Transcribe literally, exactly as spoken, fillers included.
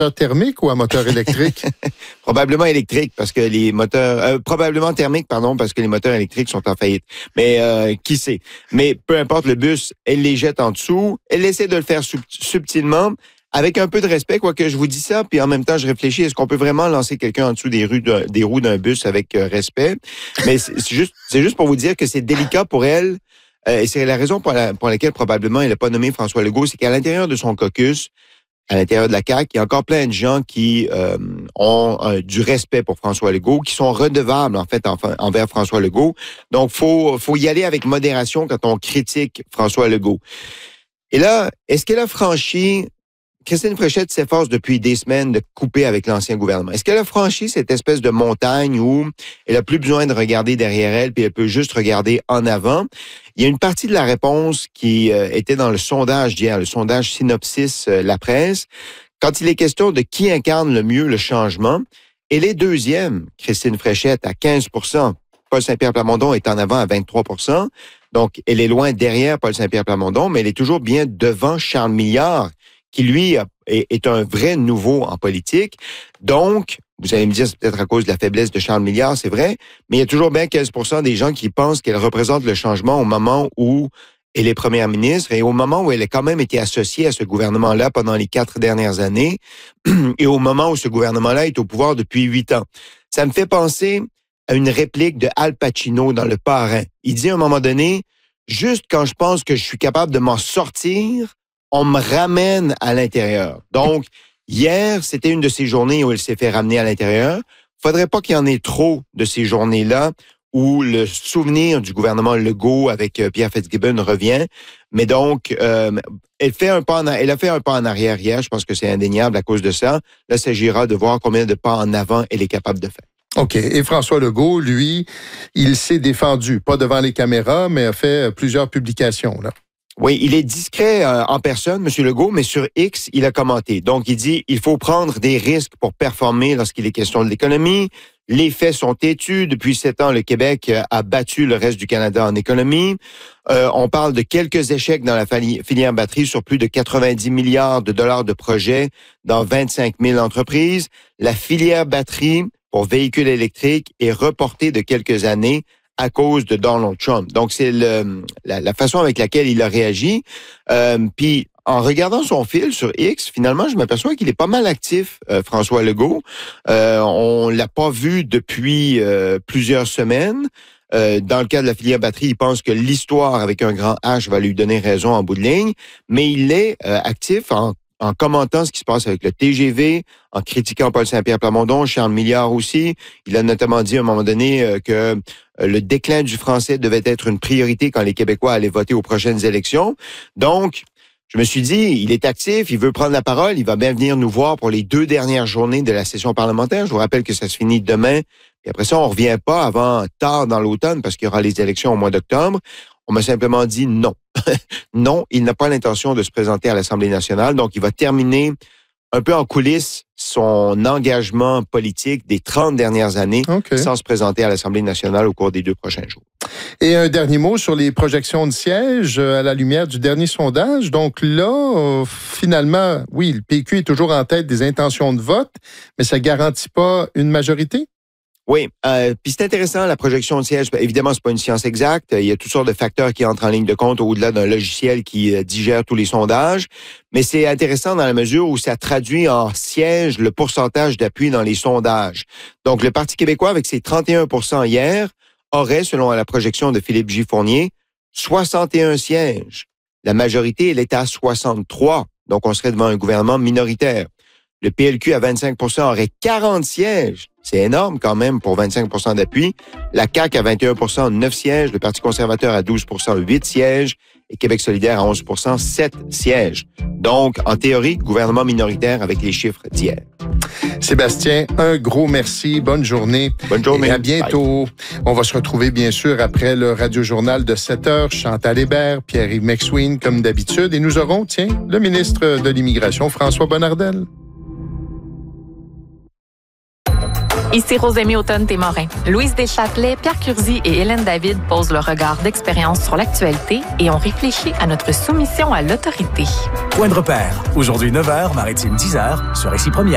thermique ou à moteur électrique? Probablement électrique, parce que les moteurs... Euh, probablement thermique, pardon, parce que les moteurs électriques sont en faillite. Mais euh, qui sait? Mais peu importe le bus, elle les jette en dessous. Elle essaie de le faire sub- subtilement, avec un peu de respect, quoique je vous dis ça, puis en même temps, je réfléchis, est-ce qu'on peut vraiment lancer quelqu'un en dessous des, rues de, des roues d'un bus avec euh, respect? Mais c'est, c'est, juste, c'est juste pour vous dire que c'est délicat pour elle, euh, et c'est la raison pour, la, pour laquelle probablement elle n'a pas nommé François Legault, c'est qu'à l'intérieur de son caucus, à l'intérieur de la C A Q, il y a encore plein de gens qui euh, ont euh, du respect pour François Legault, qui sont redevables, en fait, en, envers François Legault. Donc, faut, faut y aller avec modération quand on critique François Legault. Et là, est-ce qu'elle a franchi... Christine Fréchette s'efforce depuis des semaines de couper avec l'ancien gouvernement. Est-ce qu'elle a franchi cette espèce de montagne où elle a plus besoin de regarder derrière elle, puis elle peut juste regarder en avant? Il y a une partie de la réponse qui euh, était dans le sondage d'hier, le sondage Synopsis euh, La Presse. Quand il est question de qui incarne le mieux le changement, elle est deuxième, Christine Fréchette, à quinze pour cent. Paul Saint-Pierre Plamondon est en avant à vingt-trois pour cent. Donc, elle est loin derrière Paul Saint-Pierre Plamondon, mais elle est toujours bien devant Charles Milliard, qui, lui, est un vrai nouveau en politique. Donc, vous allez me dire, c'est peut-être à cause de la faiblesse de Charles Milliard, c'est vrai, mais il y a toujours bien quinze pour cent des gens qui pensent qu'elle représente le changement au moment où elle est première ministre et au moment où elle a quand même été associée à ce gouvernement-là pendant les quatre dernières années et au moment où ce gouvernement-là est au pouvoir depuis huit ans. Ça me fait penser à une réplique de Al Pacino dans Le Parrain. Il dit à un moment donné, juste quand je pense que je suis capable de m'en sortir, on me ramène à l'intérieur. Donc, hier, c'était une de ces journées où elle s'est fait ramener à l'intérieur. Faudrait pas qu'il y en ait trop de ces journées-là où le souvenir du gouvernement Legault avec Pierre Fitzgibbon revient. Mais donc, euh, elle fait un pas en, elle a fait un pas en arrière hier. Je pense que c'est indéniable à cause de ça. Là, il s'agira de voir combien de pas en avant elle est capable de faire. OK. Et François Legault, lui, il s'est défendu, pas devant les caméras, mais a fait plusieurs publications, là. Oui, il est discret euh, en personne, M. Legault, mais sur X, il a commenté. Donc, il dit, il faut prendre des risques pour performer lorsqu'il est question de l'économie. Les faits sont têtus. Depuis sept ans, le Québec a battu le reste du Canada en économie. Euh, on parle de quelques échecs dans la filière batterie sur plus de quatre-vingt-dix milliards de dollars de projets dans vingt-cinq mille entreprises. La filière batterie pour véhicules électriques est reportée de quelques années à cause de Donald Trump. Donc, c'est le, la, la façon avec laquelle il a réagi. Euh, puis, en regardant son fil sur X, finalement, je m'aperçois qu'il est pas mal actif, euh, François Legault. Euh, on l'a pas vu depuis euh, plusieurs semaines. Euh, dans le cas de la filière batterie, il pense que l'histoire avec un grand H va lui donner raison en bout de ligne, mais il est euh, actif en en commentant ce qui se passe avec le T G V, en critiquant Paul Saint-Pierre Plamondon, Charles Milliard aussi. Il a notamment dit à un moment donné euh, que euh, le déclin du français devait être une priorité quand les Québécois allaient voter aux prochaines élections. Donc, je me suis dit, il est actif, il veut prendre la parole, il va bien venir nous voir pour les deux dernières journées de la session parlementaire. Je vous rappelle que ça se finit demain. Et après ça, on revient pas avant tard dans l'automne parce qu'il y aura les élections au mois d'octobre. On m'a simplement dit non. Non, il n'a pas l'intention de se présenter à l'Assemblée nationale. Donc, il va terminer un peu en coulisses son engagement politique des trente dernières années okay. sans se présenter à l'Assemblée nationale au cours des deux prochains jours. Et un dernier mot sur les projections de sièges à la lumière du dernier sondage. Donc là, euh, finalement, oui, le P Q est toujours en tête des intentions de vote, mais ça ne garantit pas une majorité? Oui, euh, puis c'est intéressant, la projection de sièges. Évidemment, c'est pas une science exacte. Il y a toutes sortes de facteurs qui entrent en ligne de compte au-delà d'un logiciel qui euh, digère tous les sondages. Mais c'est intéressant dans la mesure où ça traduit en sièges le pourcentage d'appui dans les sondages. Donc, le Parti québécois, avec ses trente et un pour cent hier, aurait, selon la projection de Philippe J. Fournier, soixante et un sièges. La majorité, elle est à soixante-trois. Donc, on serait devant un gouvernement minoritaire. Le P L Q à vingt-cinq pour cent aurait quarante sièges. C'est énorme quand même pour vingt-cinq pour cent d'appui. La C A Q à vingt et un pour cent, neuf sièges. Le Parti conservateur à douze pour cent, huit sièges. Et Québec solidaire à onze pour cent, sept sièges. Donc, en théorie, gouvernement minoritaire avec les chiffres d'hier. Sébastien, un gros merci. Bonne journée. Bonne journée. Et à bientôt. Bye. On va se retrouver, bien sûr, après le Radio-Journal de sept heures. Chantal Hébert, Pierre-Yves McSween, comme d'habitude. Et nous aurons, tiens, le ministre de l'Immigration, François Bonnardel. Ici Rosémie Automne-Témorin. Louise Deschâtelet, Pierre Curzi et Hélène David posent leur regard d'expérience sur l'actualité et ont réfléchi à notre soumission à l'autorité. Point de repère. Aujourd'hui neuf heures, Maritime dix heures, sur Récit Première.